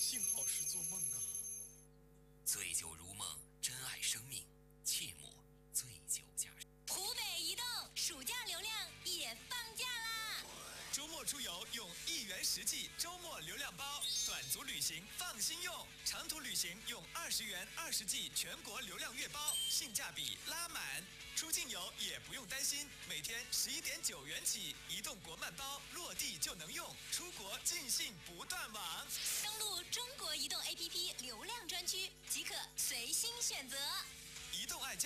幸好是做梦啊。 醉酒如梦，珍爱生命，切莫醉酒驾驶。 湖北移动暑假流量也放假啦！ 周末出游用1元实际周末流量包，短途旅行放心用，长途旅行用20元20G 全国流量月包，性价比拉满。出境游也不用担心，每天11.9元起，移动国漫包落地就能用，出国尽兴不断网。 登录中国移动 APP 流量专区即可随心选择。 移动爱家。